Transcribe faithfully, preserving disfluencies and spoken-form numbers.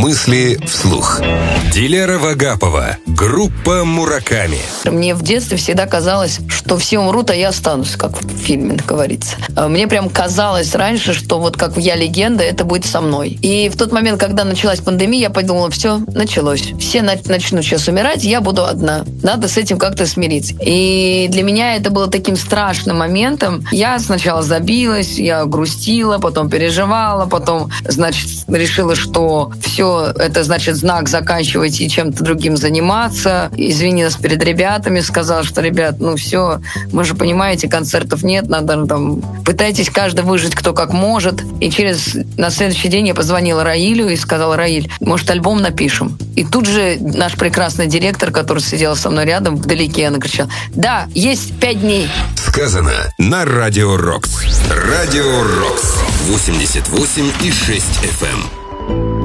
Мысли вслух. Дилера Вагапова. Группа Мураками. Мне в детстве всегда казалось, что все умрут, а я останусь, как в фильме говорится. Мне прям казалось раньше, что вот как в «Я легенда», это будет со мной. И в тот момент, когда началась пандемия, я подумала, все, началось. Все начнут сейчас умирать, я буду одна. Надо с этим как-то смириться. И для меня это было таким страшным моментом. Я сначала забилась, я грустила, потом переживала, потом, значит, решила, что все, это значит знак, заканчивайте чем-то другим заниматься. Извинилась перед ребятами, сказала, что, ребят, ну все, вы же понимаете, концертов нет, надо там, пытайтесь каждый выжить кто как может. И через, на следующий день я позвонила Раилю и сказала: Раиль, может, альбом напишем? И тут же наш прекрасный директор, который сидел со мной рядом, вдалеке, она кричала: да, есть пять дней. Сказано на Радио Рокс. Радио Рокс. восемьдесят восемь и шесть эф эм.